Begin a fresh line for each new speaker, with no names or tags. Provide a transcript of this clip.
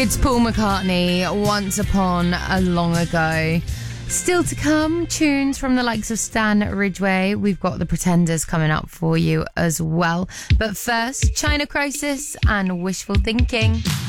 It's Paul McCartney, Once Upon a Long Ago. Still to come, tunes from the likes of Stan Ridgway. We've got The Pretenders coming up for you as well. But first, China Crisis and Wishful Thinking.